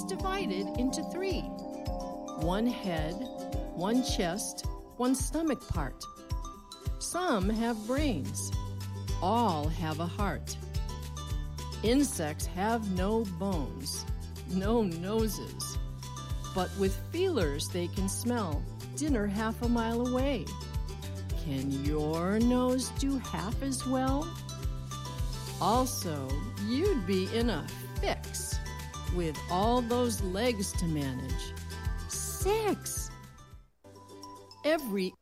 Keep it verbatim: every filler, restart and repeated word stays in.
divided into three: one head, one chest, one stomach part. Some have brains. All have a heart. Insects have no bones, no noses, but with feelers they can smell dinner half a mile away. Can your nose do half as well? Also, you'd be in a fix with all those legs to manage. Six! Every